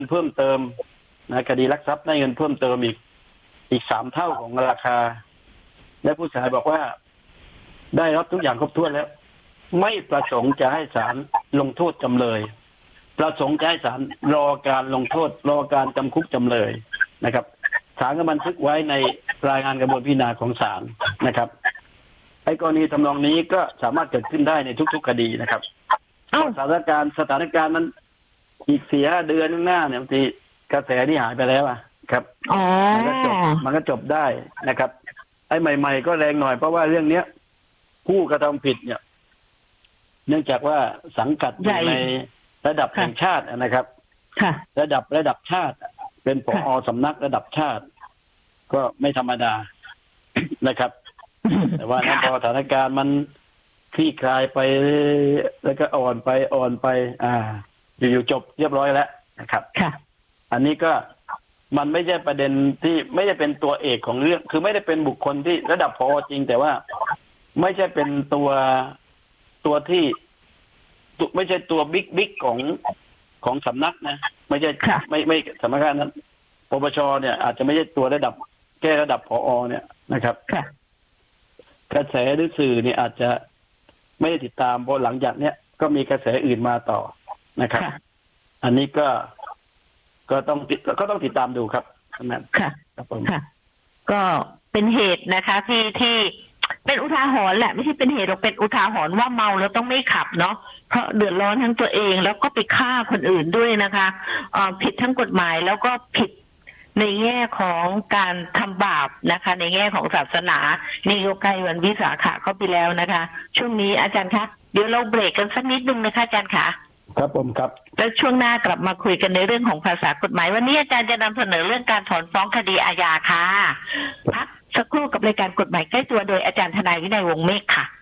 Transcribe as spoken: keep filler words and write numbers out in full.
เพิ่มเติมนะคดีลักทรัพย์ได้เงินเพิ่มเติมอีกอีกสามเท่าของราคาและผู้เสียหายบอกว่าได้รับทุกอย่างครบถ้วนแล้วไม่ประสงค์จะให้ศาลลงโทษจำเลย ประสงค์จะให้ศาลรอการลงโทษรอการจำคุกจำเลยนะครับศาลก็บันทึกไว้ในรายงานกระบวนพิจารณาของศาลนะครับไอ้กรณีทำนองนี้ก็สามารถเกิดขึ้นได้ในทุกๆคดีนะครับสถานการณ์สถานการณ์มันอีกสี่ห้าเดือนข้างหน้าเนี่ยบางทีกระแสที่หายไปแล้วอะครับมันก็จบมันก็จบได้นะครับไอ้ใหม่ๆก็แรงหน่อยเพราะว่าเรื่องเนี้ยผู้กระทำผิดเนี่ยเนื่องจากว่าสังกัดอยู่ในระดับแห่งชาตินะครับระดับระดับชาติเป็นผอ.สำนักระดับชาติ ก็ไม่ธรรมดานะครับ แต่ว่าพอสถานการณ์มันคลี่คลายไปแล้วก็อ่อนไปอ่อนไป อ่า อยู่ๆจบเรียบร้อยแล้วนะครับอันนี้ก็มันไม่ใช่ประเด็นที่ไม่ได้เป็นตัวเอกของเรื่องคือไม่ได้เป็นบุคคลที่ระดับผอ.จริงแต่ว่าไม่ใช่เป็นตัวตัวที่ไม่ใช่ตัวบิ๊กบิ๊กของของสำนักนะไม่ใช่ไม่ไม่สำนักงานนั้นปปช.เนี่ยอาจจะไม่ใช่ตัวระดับแก้ระดับผอ.เนี่ยนะครับกระแสหรือสื่อเนี่ยอาจจะไม่ได้ติดตามเพราะหลังจากเนี้ยก็มีกระแสอื่นมาต่อนะครับอันนี้ก็ก็ต้องติดก็ต้องติดตามดูครับนั่นค่ะครับผมก็เป็นเหตุนะคะที่ที่เป็นอุทาหรณ์แหละไม่ใช่เป็นเหตุหรอกเป็นอุทาหรณ์ว่าเมาแล้วต้องไม่ขับเนาะเพราะเดือดร้อนทั้งตัวเองแล้วก็ไปฆ่าคนอื่นด้วยนะคะเอ่อผิดทั้งกฎหมายแล้วก็ผิดในแง่ของการทำบาปนะคะในแง่ของศาสนานี่ก็ใกล้วันวิสาขะเข้าไปแล้วนะคะช่วงนี้อาจารย์คะเดี๋ยวเราเบรกกันสักนิดนึงนะคะอาจารย์คะครับผมครับแล้วช่วงหน้ากลับมาคุยกันในเรื่องของภาษากฎหมายวันนี้อาจารย์จะนำเสนอเรื่องการถอนฟ้องคดีอาญาค่ะพักสักครู่กับรายการกฎหมายใกล้ตัวโดยอาจารย์ทนายวินัยวงศ์เมฆค่ะ